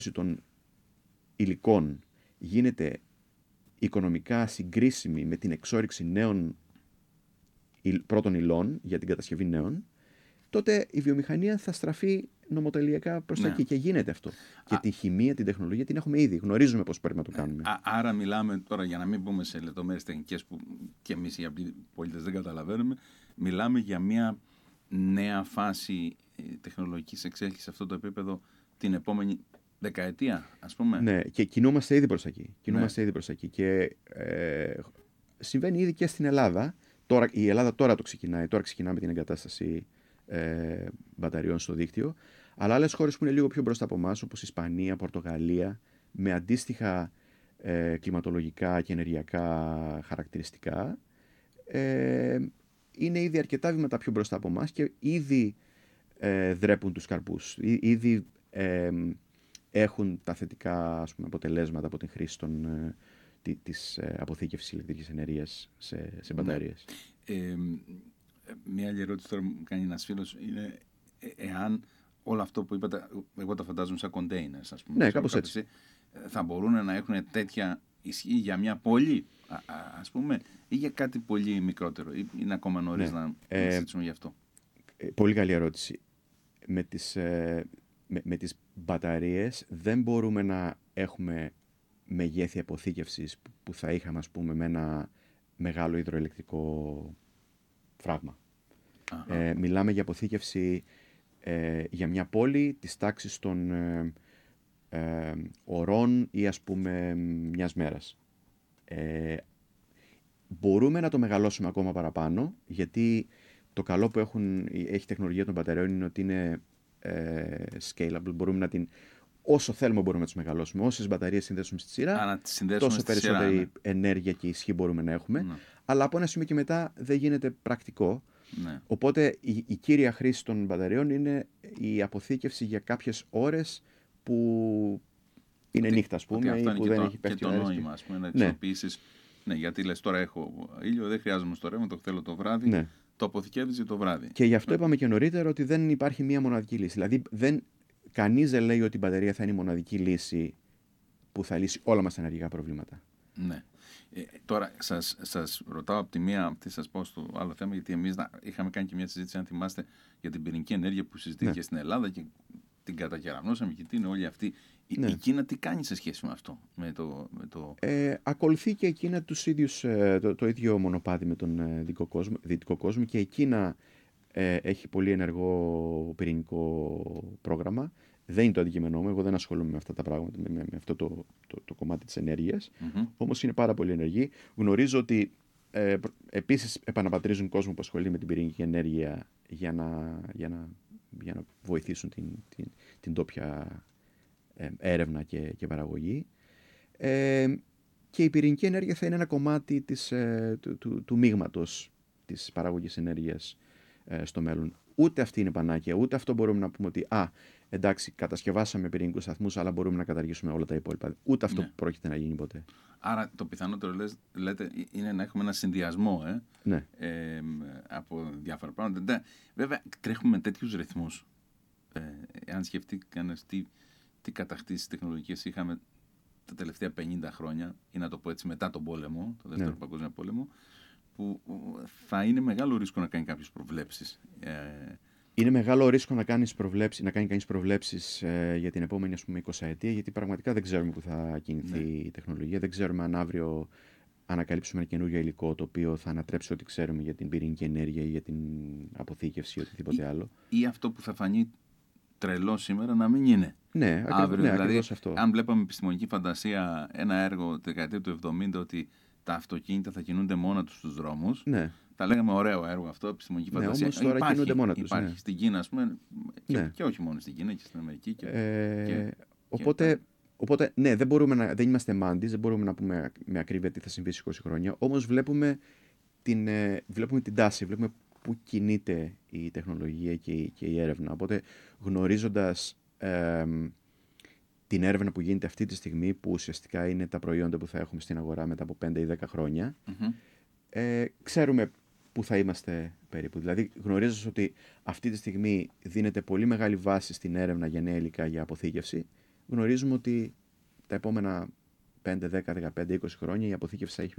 των υλικών γίνεται οικονομικά συγκρίσιμη με την εξόρυξη νέων πρώτων υλών για την κατασκευή νέων, τότε η βιομηχανία θα στραφεί νομοτελειακά προς τα εκεί. Και γίνεται αυτό. Και τη χημεία, την τεχνολογία την έχουμε ήδη. Γνωρίζουμε πώς πρέπει να το κάνουμε. Άρα μιλάμε τώρα, για να μην πούμε σε λεπτομέρειες τεχνικές που και εμείς οι απλοί πολίτες δεν καταλαβαίνουμε, μιλάμε για μια νέα φάση τεχνολογικής εξέλιξης σε αυτό το επίπεδο την επόμενη δεκαετία, ας πούμε. Ναι, και κινούμαστε ήδη προς εκεί. Και συμβαίνει ήδη και στην Ελλάδα. Τώρα, η Ελλάδα τώρα το ξεκινάει. Τώρα ξεκινάμε την εγκατάσταση μπαταριών στο δίκτυο. Αλλά άλλες χώρες που είναι λίγο πιο μπροστά από εμάς, όπως Ισπανία, Πορτογαλία, με αντίστοιχα κλιματολογικά και ενεργειακά χαρακτηριστικά, είναι ήδη αρκετά βήματα πιο μπροστά από εμάς και ήδη δρέπουν τους καρπούς. Ήδη έχουν τα θετικά, ας πούμε, αποτελέσματα από την χρήση της αποθήκευσης ηλεκτρικής ενέργειας σε μπαταρίες. Μια άλλη ερώτηση τώρα μου κάνει ένας φίλος είναι εάν όλο αυτό που είπατε, εγώ τα φαντάζομαι σαν containers, ας πούμε. Ναι, κάπως έτσι. Θα μπορούν να έχουν τέτοια ισχύ για μια πόλη, ας πούμε, ή για κάτι πολύ μικρότερο, ή είναι ακόμα νωρίς να συζητήσουμε γι' αυτό. Πολύ καλή ερώτηση. Με τις μπαταρίες δεν μπορούμε να έχουμε μεγέθη αποθήκευσης που θα είχαμε, ας πούμε, με ένα μεγάλο υδροελεκτρικό φράγμα. Μιλάμε για αποθήκευση για μια πόλη της τάξης των ωρών ή, ας πούμε, μιας μέρας. Μπορούμε να το μεγαλώσουμε ακόμα παραπάνω, γιατί το καλό που έχει η τεχνολογία των μπαταριών είναι ότι είναι scalable. Μπορούμε όσο θέλουμε μπορούμε να τις μεγαλώσουμε. Όσες μπαταρίες συνδέσουμε στη σειρά, τόσο περισσότερη ενέργεια και ισχύ μπορούμε να έχουμε. Ναι. Αλλά από ένα σημείο και μετά δεν γίνεται πρακτικό. Ναι. Οπότε η κύρια χρήση των μπαταριών είναι η αποθήκευση για κάποιες ώρες που είναι νύχτα, ας πούμε, ή που δεν έχει πέφτει και το νόημα, ας πούμε, να αξιοποιήσεις. Ναι, γιατί λες τώρα έχω ήλιο, δεν χρειάζομαι στο ρεύμα, το θέλω το βράδυ. Ναι. Το αποθηκεύεις το βράδυ. Και γι' αυτό είπαμε και νωρίτερα ότι δεν υπάρχει μία μοναδική λύση. Δηλαδή, κανείς δεν λέει ότι η μπαταρία θα είναι η μοναδική λύση που θα λύσει όλα μας τα ενεργειακά προβλήματα. Ναι. Τώρα, σας ρωτάω από τη μία, τι σας πω στο άλλο θέμα, γιατί εμείς είχαμε κάνει και μια συζήτηση, αν θυμάστε, για την πυρηνική ενέργεια που συζητήθηκε στην Ελλάδα και την κατακεραμνώσαμε και τι είναι όλη αυτή. Η Κίνα τι κάνει σε σχέση με αυτό, με το... Ακολουθεί και η Κίνα το ίδιο μονοπάτι με τον δυτικό κόσμο και η Κίνα έχει πολύ ενεργό πυρηνικό πρόγραμμα. Δεν είναι το αντικείμενό μου, εγώ δεν ασχολούμαι με αυτά τα πράγματα, με αυτό το κομμάτι της ενέργειας. Όμως είναι πάρα πολύ ενεργή. Γνωρίζω ότι επίσης επαναπατρίζουν κόσμο που ασχολείται με την πυρηνική ενέργεια για να βοηθήσουν την τόπια έρευνα και παραγωγή. Και η πυρηνική ενέργεια θα είναι ένα κομμάτι του μείγματος της παραγωγής ενέργειας στο μέλλον. Ούτε αυτή είναι πανάκια, ούτε αυτό μπορούμε να πούμε ότι εντάξει, κατασκευάσαμε πυρηνικούς σταθμούς, αλλά μπορούμε να καταργήσουμε όλα τα υπόλοιπα. Ούτε αυτό πρόκειται να γίνει ποτέ. Άρα το πιθανότερο λέτε είναι να έχουμε ένα συνδυασμό από διάφορα πράγματα. Βέβαια, τρέχουμε με τέτοιους ρυθμούς. Αν σκεφτεί κανένας τι κατακτήσεις τεχνολογικές είχαμε τα τελευταία 50 χρόνια, ή να το πω έτσι μετά τον πόλεμο, το δεύτερο παγκόσμιο πόλεμο, που θα είναι μεγάλο ρίσκο να κάνει κάποιες προβλέψεις. Είναι μεγάλο ρίσκο να κάνει κανείς προβλέψεις για την επόμενη, ας πούμε, 20 ετία, γιατί πραγματικά δεν ξέρουμε που θα κινηθεί η τεχνολογία. Δεν ξέρουμε αν αύριο ανακαλύψουμε ένα καινούριο υλικό το οποίο θα ανατρέψει ό,τι ξέρουμε για την πυρηνική ενέργεια ή για την αποθήκευση ή οτιδήποτε άλλο. Ή αυτό που θα φανεί τρελό σήμερα να μην είναι. Ναι, δηλαδή, αυτό. Αν βλέπαμε επιστημονική φαντασία ένα έργο τη δεκαετία του 70 ότι τα αυτοκίνητα θα κινούνται μόνα τους στους δρόμους, θα λέγαμε ωραίο έργο αυτό, επιστημονική φαντασία. Όμως τώρα κινούνται μόνα τους. Υπάρχει στην Κίνα, ας πούμε, και όχι μόνο στην Κίνα, και στην Αμερική. Οπότε, ναι, δεν είμαστε μάντις, δεν μπορούμε να πούμε με ακρίβεια τι θα συμβεί σε 20 χρόνια, όμως βλέπουμε την τάση, βλέπουμε πού κινείται η τεχνολογία και η έρευνα. Οπότε, γνωρίζοντας την έρευνα που γίνεται αυτή τη στιγμή, που ουσιαστικά είναι τα προϊόντα που θα έχουμε στην αγορά μετά από 5 ή 10 χρόνια, ξέρουμε πού θα είμαστε περίπου. Δηλαδή, γνωρίζοντας ότι αυτή τη στιγμή δίνεται πολύ μεγάλη βάση στην έρευνα για νέα υλικά για αποθήκευση, γνωρίζουμε ότι τα επόμενα 5, 10, 15, 20 χρόνια η αποθήκευση θα έχει